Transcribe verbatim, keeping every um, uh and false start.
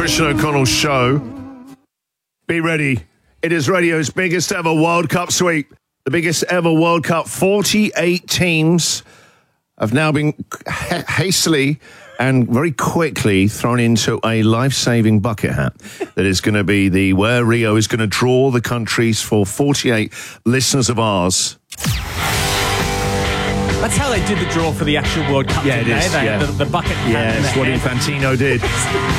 Christian O'Connell show. Be ready. It is radio's biggest ever World Cup sweep. The biggest ever World Cup. forty-eight teams have now been ha- hastily and very quickly thrown into a life-saving bucket hat that is going to be the where Rio is going to draw the countries for forty-eight listeners of ours. That's how they did the draw for the actual World Cup. Yeah, it today. is. They Yeah. had the, the bucket hat. Yeah, in that's the what hand. Infantino did.